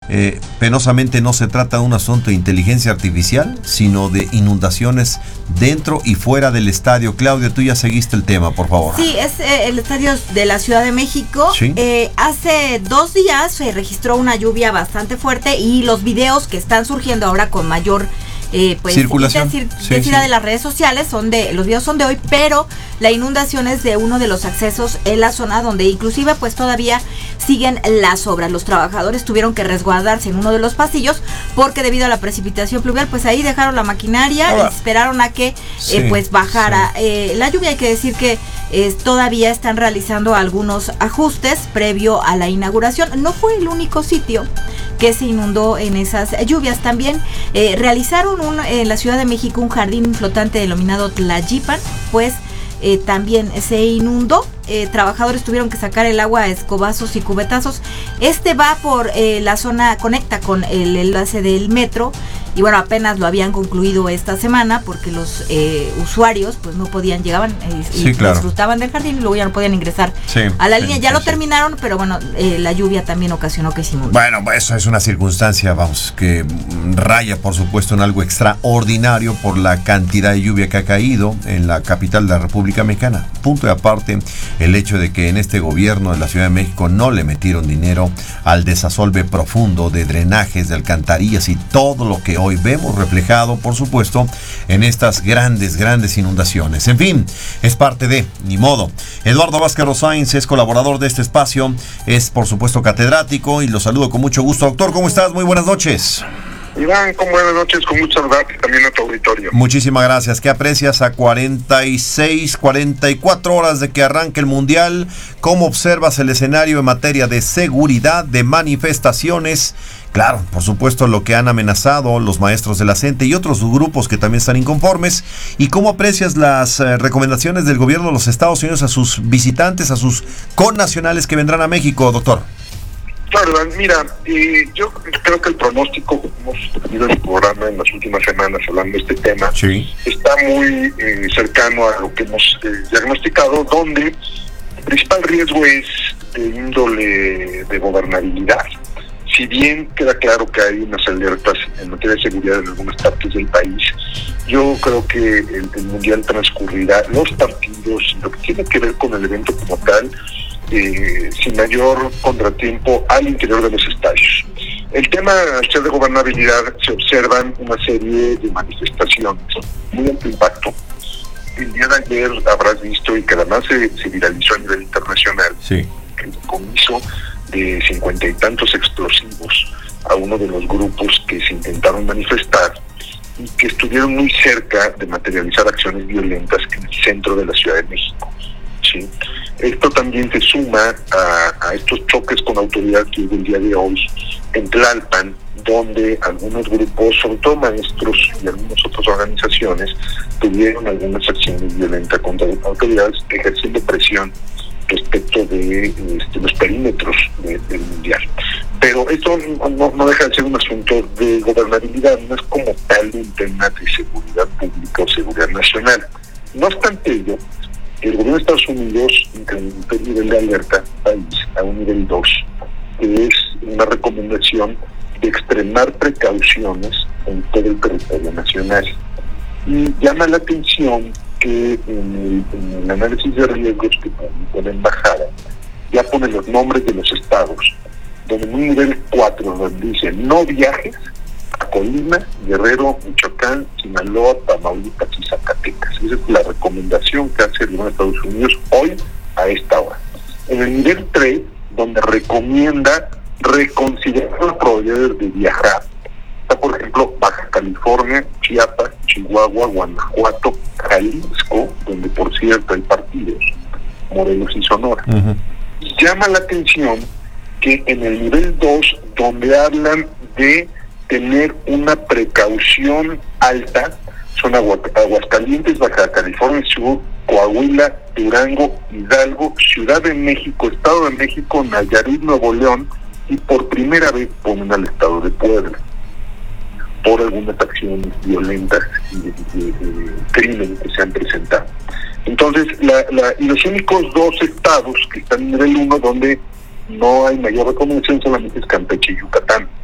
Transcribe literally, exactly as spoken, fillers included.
eh, penosamente no se trata de un asunto de inteligencia artificial, sino de inundaciones dentro y fuera del estadio. Claudio, tú ya seguiste el tema, por favor. Sí, es eh, el estadio de la Ciudad de México. ¿Sí? Eh, hace dos días se registró una lluvia bastante fuerte y los videos que están surgiendo ahora con mayor Eh, pues circulación intensidad sí, sí. de las redes sociales son de los videos son de hoy, pero la inundación es de uno de los accesos en la zona donde inclusive pues todavía siguen las obras. Los trabajadores tuvieron que resguardarse en uno de los pasillos porque debido a la precipitación pluvial pues ahí dejaron la maquinaria Ahora, y esperaron a que sí, eh, pues bajara sí. eh, la lluvia. Hay que decir que eh, todavía están realizando algunos ajustes previo a la inauguración. No fue el único sitio que se inundó en esas lluvias. También eh, realizaron un, en la Ciudad de México un jardín flotante denominado Tlayipan, pues eh, también se inundó. Eh, trabajadores tuvieron que sacar el agua a escobazos y cubetazos. Este va por eh, la zona, conecta con el enlace del metro y bueno, apenas lo habían concluido esta semana porque los eh, usuarios pues no podían, llegaban eh, y sí, claro. disfrutaban del jardín y luego ya no podían ingresar sí, a la sí, línea. Ya sí, lo sí. terminaron, pero bueno, eh, la lluvia también ocasionó que se inundó. Bueno, eso es una circunstancia, vamos, que raya, por supuesto, en algo extraordinario por la cantidad de lluvia que ha caído en la capital de la República Mexicana. Punto y aparte, el hecho de que en este gobierno de la Ciudad de México no le metieron dinero al desasolve profundo de drenajes, de alcantarillas y todo lo que hoy vemos reflejado, por supuesto, en estas grandes, grandes inundaciones. En fin, es parte de, ni modo. Eduardo Vázquez Rosáinz es colaborador de este espacio, es por supuesto catedrático y lo saludo con mucho gusto. Doctor, ¿cómo estás? Muy buenas noches. Iván, con buenas noches, con mucho saludarte también a tu auditorio. Muchísimas gracias. ¿Qué aprecias a cuarenta y seis, cuarenta y cuatro horas de que arranque el Mundial? ¿Cómo observas el escenario en materia de seguridad, de manifestaciones? Claro, por supuesto, lo que han amenazado los maestros de la CENTE y otros grupos que también están inconformes. ¿Y cómo aprecias las eh, recomendaciones del gobierno de los Estados Unidos a sus visitantes, a sus connacionales que vendrán a México, doctor? Claro, mira, eh, yo creo que el pronóstico que hemos tenido en el programa en las últimas semanas hablando de este tema sí. está muy eh, cercano a lo que hemos eh, diagnosticado, donde el principal riesgo es de índole de gobernabilidad. Si bien queda claro que hay unas alertas en materia de seguridad en algunas partes del país, yo creo que el, el Mundial transcurrirá, los partidos, lo que tiene que ver con el evento como tal, Eh, sin mayor contratiempo al interior de los estadios. El tema, al ser de gobernabilidad, se observan una serie de manifestaciones muy alto impacto. El día de ayer habrás visto, y que además se, se viralizó a nivel internacional, sí. el decomiso de cincuenta y tantos explosivos a uno de los grupos que se intentaron manifestar y que estuvieron muy cerca de materializar acciones violentas en el centro de la Ciudad de México. ¿Sí? Esto también se suma a, a estos choques con autoridad que hubo el día de hoy en Tlalpan, donde algunos grupos, sobre todo maestros y algunas otras organizaciones, tuvieron algunas acciones violentas contra autoridades, ejerciendo presión respecto de este, los perímetros de, del Mundial. Pero esto no, no deja de ser un asunto de gobernabilidad, no es como tal un tema de seguridad pública o seguridad nacional. No obstante ello, el gobierno de Estados Unidos incrementó el nivel de alerta país a un nivel dos, que es una recomendación de extremar precauciones en todo el territorio nacional. Y llama la atención que en el, en el análisis de riesgos que publicó la embajada ya pone los nombres de los estados, donde en un nivel cuatro donde dice no viajes a Colima, Guerrero, Michoacán, Sinaloa, Tamaulipas y Zacatecas. Esa es la recomendación que hace el gobierno de Estados Unidos hoy a esta hora. En el nivel tres, donde recomienda reconsiderar la probabilidad de viajar, está por ejemplo Baja California, Chiapas, Chihuahua, Guanajuato, Jalisco, donde por cierto hay partidos, Morelos y Sonora. Uh-huh. Llama la atención que en el nivel dos, donde hablan de tener una precaución alta, son Aguascalientes, Baja California Sur, Coahuila, Durango, Hidalgo, Ciudad de México, Estado de México, Nayarit, Nuevo León, y por primera vez ponen al Estado de Puebla por algunas acciones violentas y de, de, de crimen que se han presentado. Entonces, la, la, y los únicos dos estados que están en nivel uno donde no hay mayor recomendación solamente es Campeche y Yucatán.